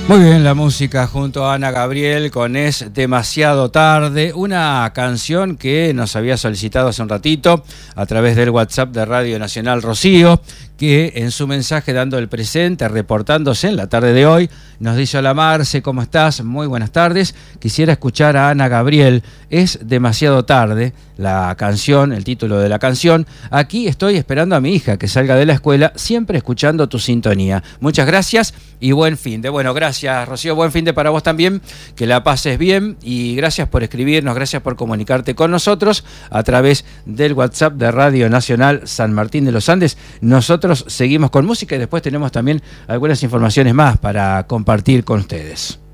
Muy bien, la música junto a Ana Gabriel con Es Demasiado Tarde, una canción que nos había solicitado hace un ratito a través del WhatsApp de Radio Nacional Rocío, que en su mensaje dando el presente, reportándose en la tarde de hoy, nos dice: hola Marce, ¿cómo estás? Muy buenas tardes, quisiera escuchar a Ana Gabriel, Es Demasiado Tarde, la canción, el título de la canción. Aquí estoy esperando a mi hija que salga de la escuela, siempre escuchando tu sintonía. Muchas gracias y buen fin de. Bueno, gracias Rocío, buen fin de para vos también, que la pases bien y gracias por escribirnos, gracias por comunicarte con nosotros a través del WhatsApp de Radio Nacional San Martín de los Andes. Nosotros seguimos con música y después tenemos también algunas informaciones más para compartir con ustedes.